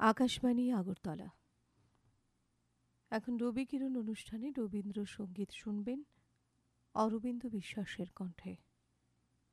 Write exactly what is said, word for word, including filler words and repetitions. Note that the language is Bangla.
আকাশবাণী আগরতলা। এখন রবি কিরণ অনুষ্ঠানে রবীন্দ্রসঙ্গীত শুনবেন অরবিন্দ বিশ্বাসের কণ্ঠে।